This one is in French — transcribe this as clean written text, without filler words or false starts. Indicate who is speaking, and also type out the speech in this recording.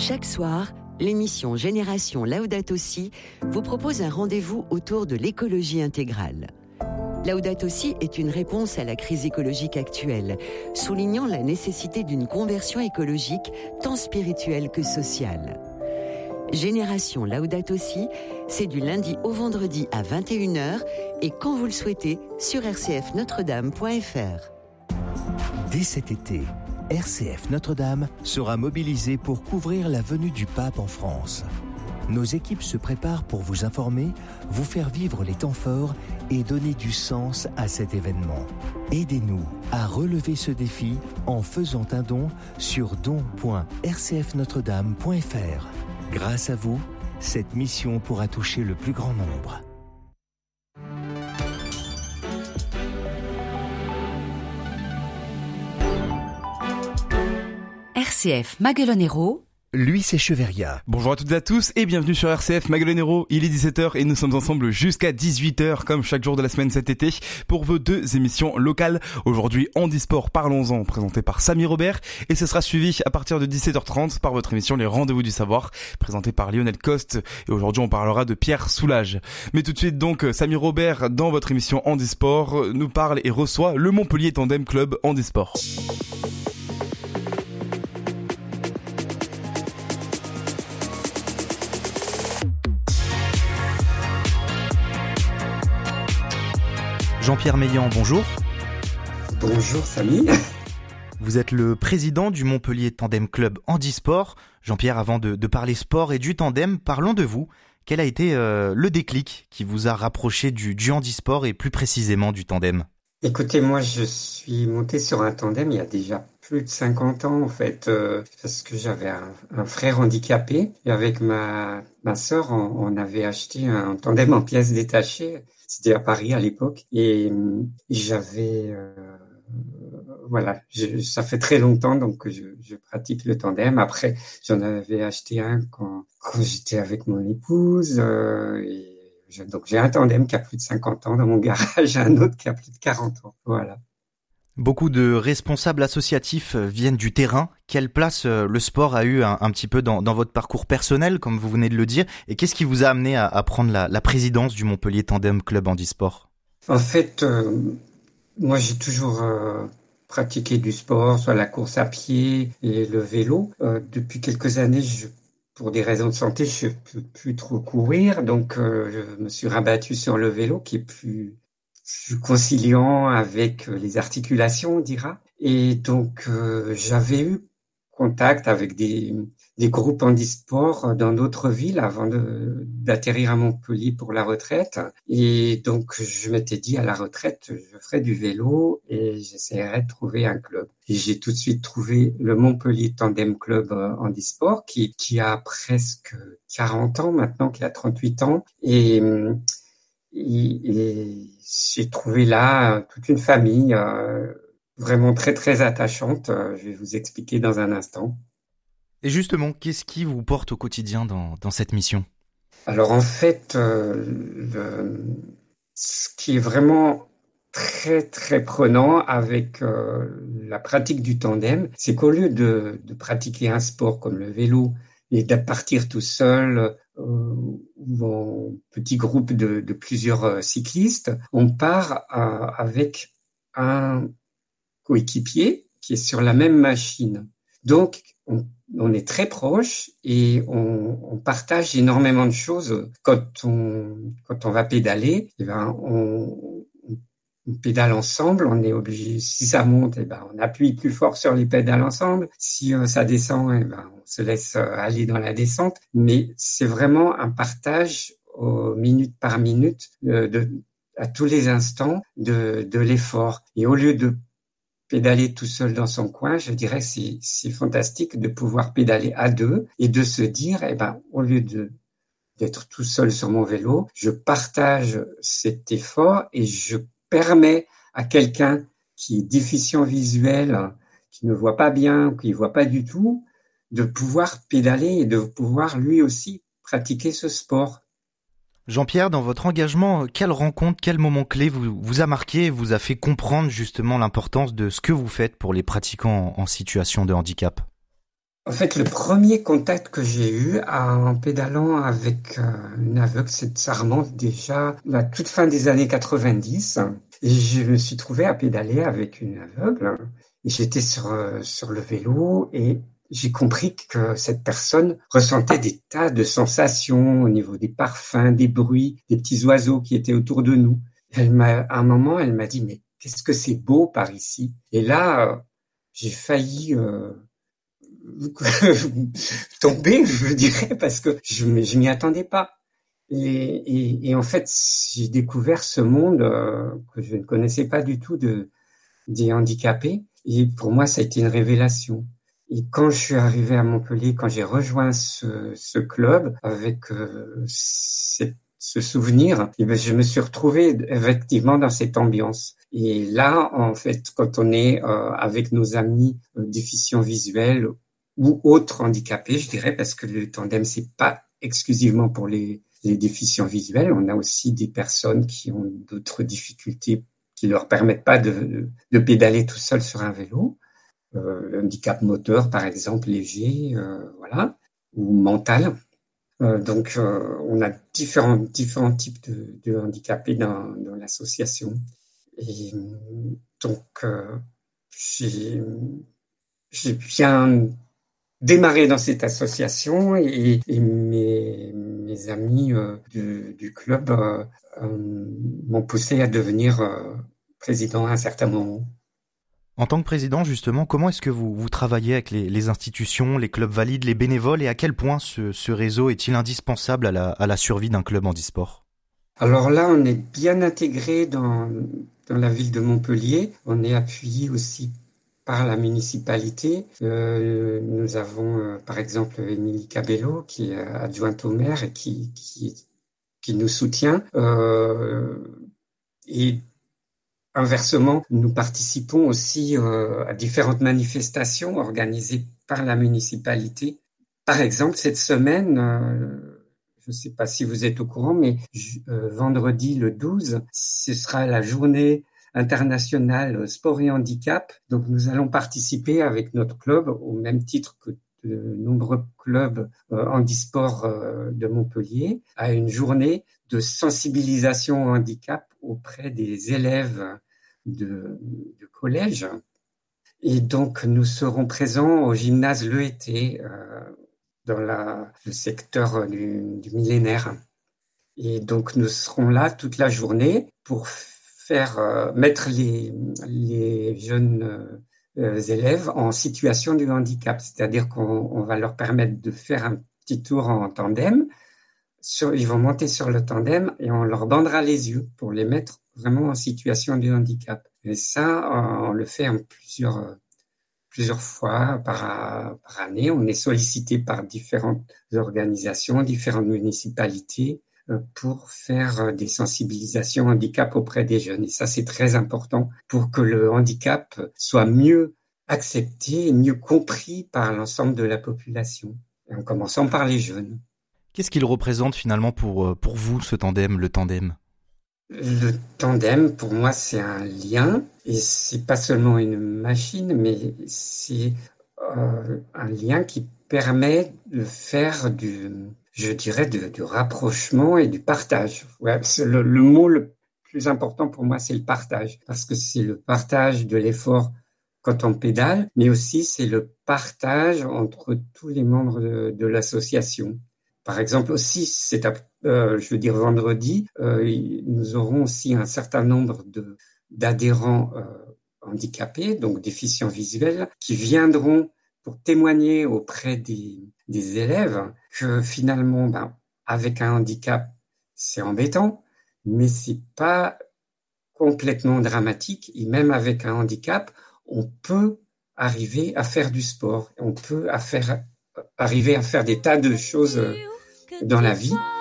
Speaker 1: Chaque soir, l'émission Génération Laudato Si vous propose un rendez-vous autour de l'écologie intégrale. Laudato Si est une réponse à la crise écologique actuelle, soulignant la nécessité d'une conversion écologique tant spirituelle que sociale. Génération Laudato Si, c'est du lundi au vendredi à 21h et quand vous le souhaitez sur rcfnotredame.fr.
Speaker 2: Dès cet été, RCF Notre-Dame sera mobilisée pour couvrir la venue du pape en France. Nos équipes se préparent pour vous informer, vous faire vivre les temps forts et donner du sens à cet événement. Aidez-nous à relever ce défi en faisant un don sur don.rcfnotredame.fr. Grâce à vous, cette mission pourra toucher le plus grand nombre.
Speaker 3: RCF Maguelonero.
Speaker 2: Lui, c'est Cheverria.
Speaker 4: Bonjour à toutes et à tous et bienvenue sur RCF Maguelonero. Il est 17h et nous sommes ensemble jusqu'à 18h comme chaque jour de la semaine cet été pour vos deux émissions locales. Aujourd'hui, Handisport Parlons-en, présenté par Samy Robert, et ce sera suivi à partir de 17h30 par votre émission Les Rendez-vous du Savoir, présentée par Lionel Coste. Et aujourd'hui, on parlera de Pierre Soulages. Mais tout de suite donc, Samy Robert, dans votre émission Handisport, nous parle et reçoit le Montpellier Tandem Club Handisport.
Speaker 5: Jean-Pierre Meillan, bonjour.
Speaker 6: Bonjour Samy.
Speaker 5: Vous êtes le président du Montpellier Tandem Club Handisport. Jean-Pierre, avant de parler sport et du tandem, parlons de vous. Quel a été le déclic qui vous a rapproché du handisport et plus précisément du tandem ?
Speaker 6: Écoutez, moi je suis monté sur un tandem il y a déjà plus de 50 ans en fait, parce que j'avais un frère handicapé et avec ma sœur on avait acheté un tandem en pièces détachées. C'était à Paris à l'époque et j'avais ça fait très longtemps donc je pratique le tandem. Après j'en avais acheté un quand j'étais avec mon épouse donc j'ai un tandem qui a plus de 50 ans dans mon garage, un autre qui a plus de 40 ans. Voilà.
Speaker 5: Beaucoup de responsables associatifs viennent du terrain. Quelle place le sport a eu un petit peu dans votre parcours personnel, comme vous venez de le dire, et qu'est-ce qui vous a amené à prendre la présidence du Montpellier Tandem Club Handisport ?
Speaker 6: En fait, moi j'ai toujours pratiqué du sport, soit la course à pied et le vélo. Depuis quelques années, pour des raisons de santé, je ne peux plus trop courir, donc je me suis rabattu sur le vélo qui est plus conciliant avec les articulations, on dira. Et donc, j'avais eu contact avec des groupes handisport dans d'autres villes avant d'atterrir à Montpellier pour la retraite. Et donc, je m'étais dit, à la retraite, je ferai du vélo et j'essaierai de trouver un club. Et j'ai tout de suite trouvé le Montpellier Tandem Club Handisport qui a presque 40 ans maintenant, qui a 38 ans. Et j'ai trouvé là toute une famille vraiment très très attachante. Je vais vous expliquer dans un instant.
Speaker 5: Et justement, qu'est-ce qui vous porte au quotidien dans cette mission ?
Speaker 6: Alors en fait, ce qui est vraiment très très prenant avec la pratique du tandem, c'est qu'au lieu de pratiquer un sport comme le vélo et de partir tout seul ou en petit groupe de plusieurs cyclistes, on part avec un coéquipier qui est sur la même machine. Donc, on est très proches et on partage énormément de choses. Quand on va pédaler, on pédale ensemble, on est obligé, si ça monte, on appuie plus fort sur les pédales ensemble. Si ça descend, on se laisse aller dans la descente. Mais c'est vraiment un partage minute par minute, à tous les instants de l'effort. Et au lieu de pédaler tout seul dans son coin, je dirais c'est fantastique de pouvoir pédaler à deux et de se dire, au lieu d'être tout seul sur mon vélo, je partage cet effort et je permet à quelqu'un qui est déficient visuel, qui ne voit pas bien, qui ne voit pas du tout, de pouvoir pédaler et de pouvoir lui aussi pratiquer ce sport.
Speaker 5: Jean-Pierre, dans votre engagement, quelle rencontre, quel moment clé vous a marqué et vous a fait comprendre justement l'importance de ce que vous faites pour les pratiquants en situation de handicap ?
Speaker 6: En fait, le premier contact que j'ai eu en pédalant avec une aveugle, ça remonte déjà à la toute fin des années 90. Et je me suis trouvé à pédaler avec une aveugle. Et j'étais sur le vélo et j'ai compris que cette personne ressentait des tas de sensations au niveau des parfums, des bruits, des petits oiseaux qui étaient autour de nous. À un moment, elle m'a dit, mais qu'est-ce que c'est beau par ici. Et là, j'ai failli tomber, je dirais, parce que je m'y attendais pas. Et en fait, j'ai découvert ce monde que je ne connaissais pas du tout des handicapés. Et pour moi, ça a été une révélation. Et quand je suis arrivé à Montpellier, quand j'ai rejoint ce club avec ce souvenir, et ben, je me suis retrouvé effectivement dans cette ambiance. Et là, en fait, quand on est avec nos amis déficients visuels ou autres handicapés, je dirais, parce que le tandem, c'est pas exclusivement pour les déficients visuels. On a aussi des personnes qui ont d'autres difficultés qui leur permettent pas de pédaler tout seul sur un vélo. Handicap moteur, par exemple, léger, voilà, ou mental. Donc, on a différents types de handicapés dans l'association. Et donc, j'ai bien démarré dans cette association et mes amis du club m'ont poussé à devenir président à un certain moment.
Speaker 5: En tant que président, justement, comment est-ce que vous travaillez avec les institutions, les clubs valides, les bénévoles, et à quel point ce réseau est-il indispensable à la survie d'un club handisport ?
Speaker 6: Alors là, on est bien intégré dans la ville de Montpellier. On est appuyé aussi par la municipalité. Nous avons, par exemple, Émilie Cabello, qui est adjointe au maire et qui nous soutient. Et inversement, nous participons aussi à différentes manifestations organisées par la municipalité. Par exemple, cette semaine, je ne sais pas si vous êtes au courant, mais vendredi le 12, ce sera la journée internationale sport et handicap. Donc, nous allons participer avec notre club, au même titre que de nombreux clubs handisport de Montpellier, à une journée de sensibilisation au handicap auprès des élèves de collège. Et donc, nous serons présents au gymnase L'ET, dans le secteur du millénaire. Et donc, nous serons là toute la journée pour mettre les jeunes élèves en situation de handicap. C'est-à-dire qu'on va leur permettre de faire un petit tour en tandem. Ils vont monter sur le tandem et on leur bandera les yeux pour les mettre vraiment en situation de handicap. Et ça, on le fait en plusieurs fois par année. On est sollicité par différentes organisations, différentes municipalités pour faire des sensibilisations handicap auprès des jeunes. Et ça, c'est très important pour que le handicap soit mieux accepté et mieux compris par l'ensemble de la population, en commençant par les jeunes.
Speaker 5: Qu'est-ce qu'il représente finalement pour vous, ce tandem, le tandem ?
Speaker 6: Le tandem, pour moi, c'est un lien, et c'est pas seulement une machine, mais c'est un lien qui permet de faire du rapprochement et du partage. Ouais, le mot le plus important pour moi, c'est le partage, parce que c'est le partage de l'effort quand on pédale, mais aussi c'est le partage entre tous les membres de l'association. Par exemple aussi, vendredi, nous aurons aussi un certain nombre d'adhérents handicapés, donc déficients visuels, qui viendront pour témoigner auprès des élèves que finalement, avec un handicap, c'est embêtant, mais c'est pas complètement dramatique. Et même avec un handicap, on peut arriver à faire du sport, on peut arriver à faire des tas de choses dans la vie